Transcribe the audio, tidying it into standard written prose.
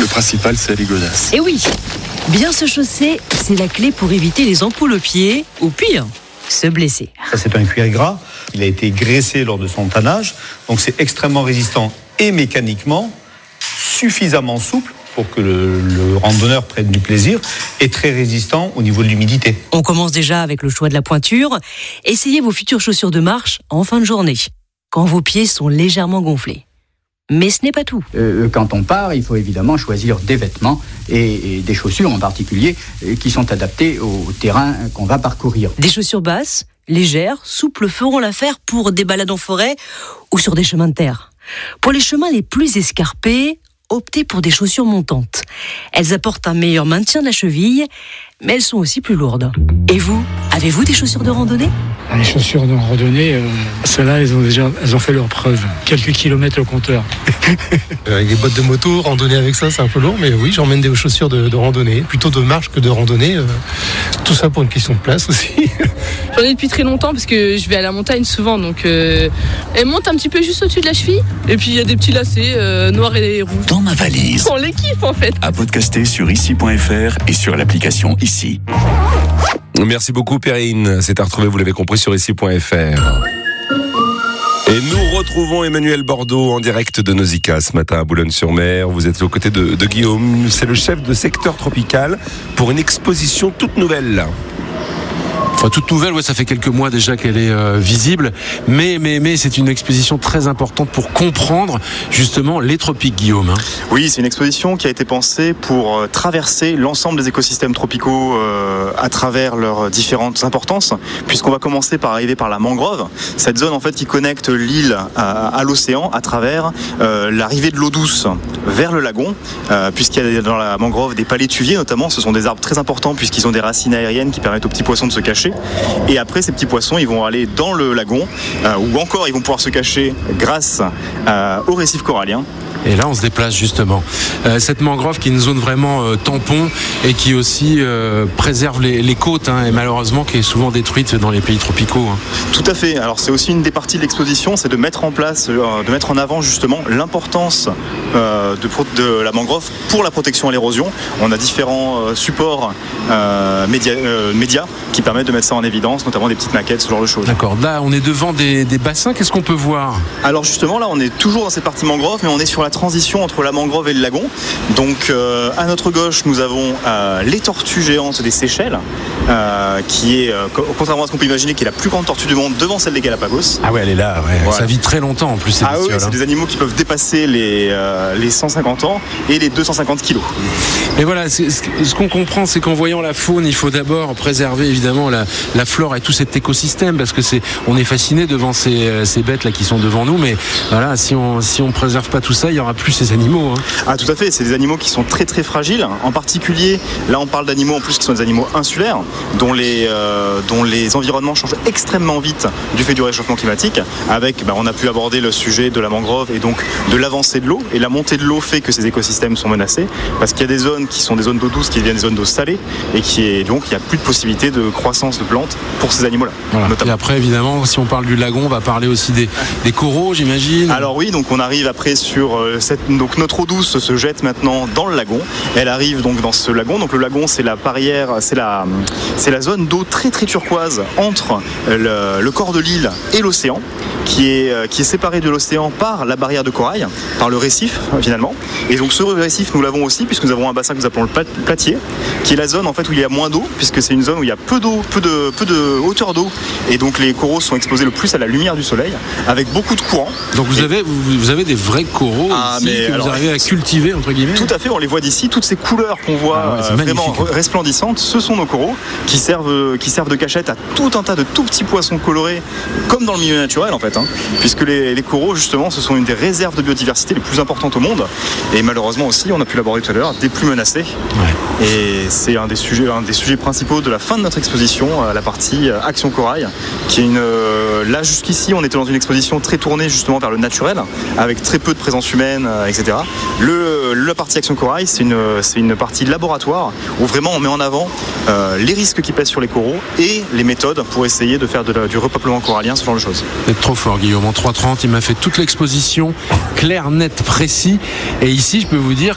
principal, c'est les godasses. Et oui, bien se chausser, c'est la clé pour éviter les ampoules aux pieds, ou pire, se blesser. Ça, c'est un cuir gras. Il a été graissé lors de son tannage. Donc, c'est extrêmement résistant et mécaniquement suffisamment souple pour que le randonneur prenne du plaisir et très résistant au niveau de l'humidité. On commence déjà avec le choix de la pointure. Essayez vos futures chaussures de marche en fin de journée, quand vos pieds sont légèrement gonflés. Mais ce n'est pas tout. Quand on part, il faut évidemment choisir des vêtements et des chaussures en particulier qui sont adaptées au terrain qu'on va parcourir. Des chaussures basses, légères, souples feront l'affaire pour des balades en forêt ou sur des chemins de terre. Pour les chemins les plus escarpés, optez pour des chaussures montantes. Elles apportent un meilleur maintien de la cheville, mais elles sont aussi plus lourdes. Et vous, avez-vous des chaussures de randonnée ? Les chaussures de randonnée, celles-là, elles ont fait leur preuve. Quelques kilomètres au compteur. Avec des bottes de moto, randonner avec ça, c'est un peu lourd, mais oui, j'emmène des chaussures de randonnée, plutôt de marche que de randonnée. Tout ça pour une question de place aussi. J'en ai depuis très longtemps parce que je vais à la montagne souvent, donc elle monte un petit peu juste au-dessus de la cheville. Et puis il y a des petits lacets noirs et rouges. Dans ma valise. On les kiffe en fait. À podcaster sur ici.fr et sur l'application Ici. Merci beaucoup Perrine, c'est à retrouver, vous l'avez compris, sur ici.fr. Et nous retrouvons Emmanuel Bordeaux en direct de Nausicaa ce matin à Boulogne-sur-Mer. Vous êtes aux côtés de Guillaume, c'est le chef de secteur tropical pour une exposition toute nouvelle. Enfin, toute nouvelle, ouais, ça fait quelques mois déjà qu'elle est visible, mais c'est une exposition très importante pour comprendre justement les tropiques, Guillaume. Oui, c'est une exposition qui a été pensée pour traverser l'ensemble des écosystèmes tropicaux à travers leurs différentes importances, puisqu'on va commencer par arriver par la mangrove, cette zone en fait qui connecte l'île à l'océan à travers l'arrivée de l'eau douce vers le lagon, puisqu'il y a dans la mangrove des palétuviers notamment. Ce sont des arbres très importants puisqu'ils ont des racines aériennes qui permettent aux petits poissons de se cacher. Et après, ces petits poissons, ils vont aller dans le lagon, ou encore ils vont pouvoir se cacher grâce au récif corallien. Et là, on se déplace justement. Cette mangrove qui est une zone vraiment tampon et qui aussi préserve les côtes, et malheureusement qui est souvent détruite dans les pays tropicaux. Tout à fait. Alors c'est aussi une des parties de l'exposition, c'est de mettre en place, de mettre en avant justement l'importance de la mangrove pour la protection à l'érosion. On a différents supports médias qui permettent de mettre ça en évidence, notamment des petites maquettes, ce genre de choses. D'accord. Là, on est devant des bassins. Qu'est-ce qu'on peut voir ? Alors justement, là, on est toujours dans cette partie mangrove, mais on est sur la transition entre la mangrove et le lagon. Donc, à notre gauche, nous avons les tortues géantes des Seychelles, qui est, contrairement à ce qu'on peut imaginer, qui est la plus grande tortue du monde devant celle des Galapagos. Ah ouais, elle est là. Ouais. Voilà. Ça vit très longtemps en plus. Ces oui, c'est des animaux qui peuvent dépasser les 150 ans et les 250 kilos. Et voilà, ce qu'on comprend, c'est qu'en voyant la faune, il faut d'abord préserver évidemment la flore et tout cet écosystème, parce que on est fasciné devant ces bêtes là qui sont devant nous, mais voilà, si on préserve pas tout ça, il y aura plus ces animaux. Ah tout à fait, c'est des animaux qui sont très très fragiles. En particulier, là on parle d'animaux en plus qui sont des animaux insulaires, dont les environnements changent extrêmement vite du fait du réchauffement climatique. Avec, on a pu aborder le sujet de la mangrove et donc de l'avancée de l'eau, et la montée de l'eau fait que ces écosystèmes sont menacés, parce qu'il y a des zones qui sont des zones d'eau douce qui deviennent des zones d'eau salée, et donc il n'y a plus de possibilité de croissance de plantes pour ces animaux-là. Voilà. Et après évidemment, si on parle du lagon, on va parler aussi des coraux, j'imagine. Alors oui, donc on arrive après sur donc notre eau douce se jette maintenant dans le lagon. Elle arrive donc dans ce lagon. Donc le lagon, c'est la barrière, c'est la zone d'eau très très turquoise entre le corps de l'île et l'océan, qui est séparé de l'océan par la barrière de corail, par le récif finalement. Et donc ce récif, nous l'avons aussi puisque nous avons un bassin que nous appelons le platier, qui est la zone en fait où il y a moins d'eau, puisque c'est une zone où il y a peu d'eau, peu de hauteur d'eau, et donc les coraux sont exposés le plus à la lumière du soleil, avec beaucoup de courants. Donc vous avez des vrais coraux ici, que vous arrivez à cultiver entre guillemets. Tout à fait, on les voit d'ici, toutes ces couleurs qu'on voit vraiment resplendissantes, ce sont nos coraux qui servent de cachette à tout un tas de tout petits poissons colorés, comme dans le milieu naturel en fait, puisque les coraux justement, ce sont une des réserves de biodiversité les plus importantes au monde, et malheureusement aussi, on a pu l'aborder tout à l'heure, des plus menacés. Ouais. Et c'est un des sujets principaux de la fin de notre exposition, la partie Action Corail, qui est là jusqu'ici, on était dans une exposition très tournée justement vers le naturel, avec très peu de présence humaine, etc. La partie Action Corail, c'est une partie laboratoire où vraiment on met en avant les risques qui pèsent sur les coraux et les méthodes pour essayer de faire du repeuplement corallien, ce genre de choses. Vous êtes trop fort, Guillaume. En 3h30, il m'a fait toute l'exposition, clair, net, précis. Et ici, je peux vous dire